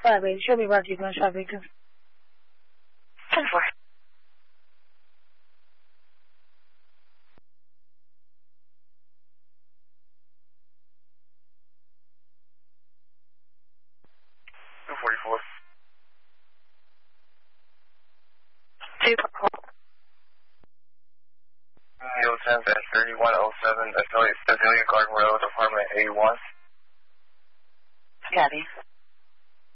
5-8, show me about you going traffic. 10-4. 244. 244. 3107, Azalea Garden Road, apartment A1. Copy.